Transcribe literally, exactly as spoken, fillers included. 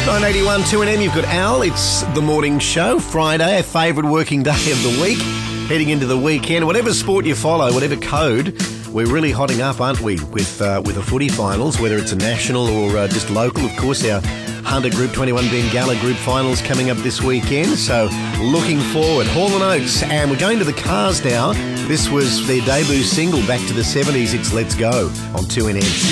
nine eighty-one two N M, you've got Al. It's the morning show, Friday, a favourite working day of the week, heading into the weekend. Whatever sport you follow, whatever code, we're really hotting up, aren't we, with uh, with the footy finals, whether it's a national or uh, just local. Of course, our Hunter Group twenty-one Bengala Group finals coming up this weekend, so looking forward. Hall and Oates, and we're going to the Cars now. This was their debut single back to the seventies. It's Let's Go on two N M.